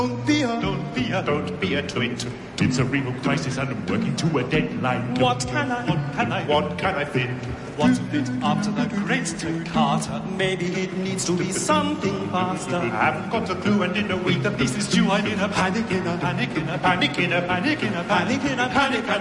Don't be a twit. It's a real crisis and I'm working to a deadline. What can I fit? What fit after the great toccata? Maybe it needs to be something faster. I haven't got a clue, and in a week the piece is due. I'm in a panic, in a panic, in a panic, in a panic, in a panic, in a panic, and